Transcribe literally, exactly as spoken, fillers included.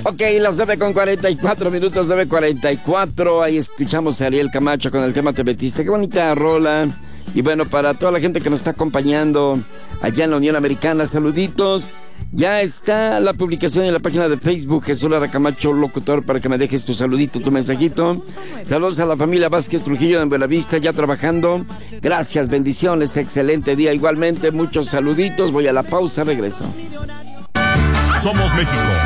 Ok, las nueve con cuarenta y cuatro minutos, nueve cuarenta y cuatro. Ahí escuchamos a Ariel Camacho con el tema Te Metiste. Qué bonita rola. Y bueno, para toda la gente que nos está acompañando allá en la Unión Americana, saluditos. Ya está la publicación en la página de Facebook Jesús Lara Camacho Locutor para que me dejes tu saludito, tu mensajito. Saludos a la familia Vázquez Trujillo en Buenavista, ya trabajando. Gracias, bendiciones, excelente día. Igualmente, muchos saluditos. Voy a la pausa, regreso. Somos México.